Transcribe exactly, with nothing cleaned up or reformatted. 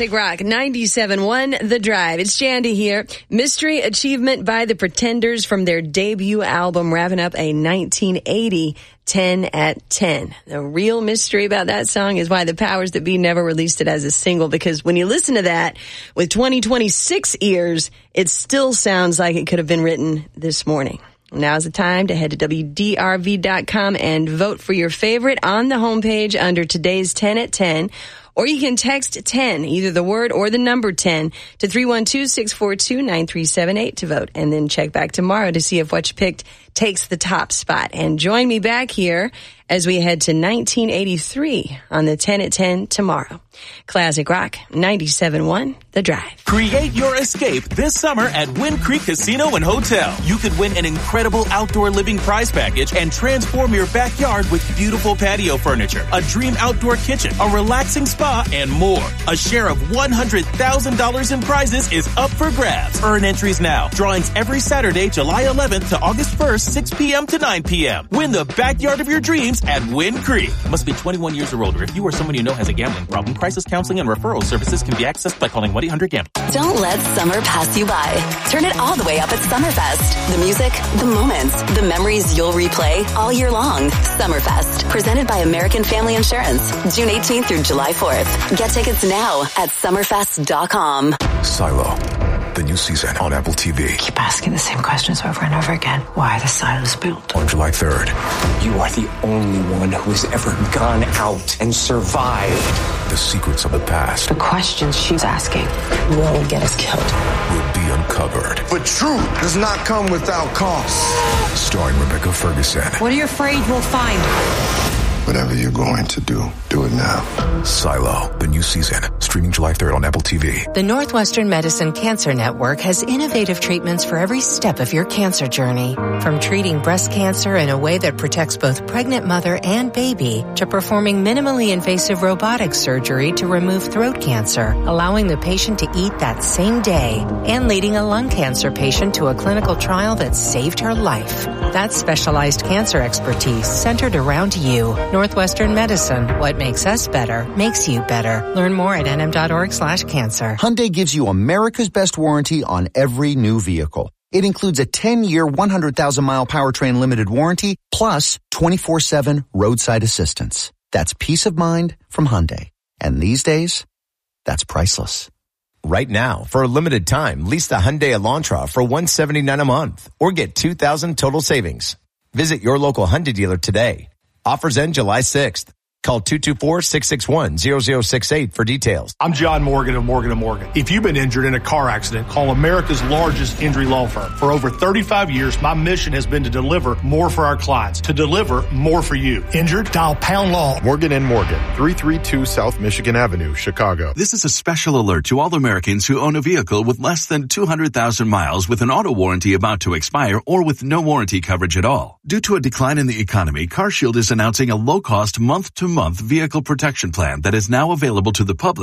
Classic Rock ninety-seven point one The Drive. It's Jandy here. Mystery Achievement by the Pretenders from their debut album, wrapping up a nineteen eighty ten at ten. The real mystery about that song is why the powers that be never released it as a single, because when you listen to that with twenty twenty-six ears, it still sounds like it could have been written this morning. Now's the time to head to W D R V dot com and vote for your favorite on the homepage under today's ten at ten. Or you can text ten, either the word or the number ten, to three one two, six four two, nine three seven eight to vote. And then check back tomorrow to see if what you picked takes the top spot. And join me back here as we head to nineteen eighty-three on the ten at ten tomorrow. Classic Rock ninety-seven point one The Drive. Create your escape this summer at Wind Creek Casino and Hotel. You could win an incredible outdoor living prize package and transform your backyard with beautiful patio furniture, a dream outdoor kitchen, a relaxing spa, and more. A share of one hundred thousand dollars in prizes is up for grabs. Earn entries now. Drawings every Saturday, July eleventh to August first, six p.m. to nine p.m. Win the backyard of your dreams at Wind Creek. Must be twenty-one years or older. If you or someone you know has a gambling problem, crisis counseling and referral services can be accessed by calling one eight hundred gamble. Don't let summer pass you by. Turn it all the way up at Summerfest. The music, the moments, the memories you'll replay all year long. Summerfest, presented by American Family Insurance. June eighteenth through July fourth. Get tickets now at summerfest dot com. Silo, the new season on Apple T V. Keep asking the same questions over and over again. Why the silos built? On July third. You are the only one who has ever gone out and survived. The secrets of the past. The questions she's asking will get us killed. Will be uncovered. But truth does not come without cost. Starring Rebecca Ferguson. What are you afraid we'll find? Whatever you're going to do, do it now. Silo, the new season. Streaming July third on Apple T V. The Northwestern Medicine Cancer Network has innovative treatments for every step of your cancer journey. From treating breast cancer in a way that protects both pregnant mother and baby, to performing minimally invasive robotic surgery to remove throat cancer, allowing the patient to eat that same day, and leading a lung cancer patient to a clinical trial that saved her life. That's specialized cancer expertise centered around you. Northwestern Medicine. What makes us better makes you better. Learn more at nm.org slash cancer. Hyundai gives you America's best warranty on every new vehicle. It includes a ten-year, one hundred thousand mile powertrain limited warranty, plus twenty-four seven roadside assistance. That's peace of mind from Hyundai. And these days, that's priceless. Right now, for a limited time, lease the Hyundai Elantra for one hundred seventy-nine dollars a month or get two thousand dollars total savings. Visit your local Hyundai dealer today. Offers end July sixth. Call two two four, six six one, zero zero six eight for details. I'm John Morgan of Morgan and Morgan. If you've been injured in a car accident, call America's largest injury law firm. For over thirty-five years, my mission has been to deliver more for our clients, to deliver more for you. Injured? Dial Pound Law. Morgan and Morgan, three thirty-two South Michigan Avenue, Chicago. This is a special alert to all Americans who own a vehicle with less than two hundred thousand miles with an auto warranty about to expire or with no warranty coverage at all. Due to a decline in the economy, CarShield is announcing a low-cost month-to-month vehicle protection plan that is now available to the public.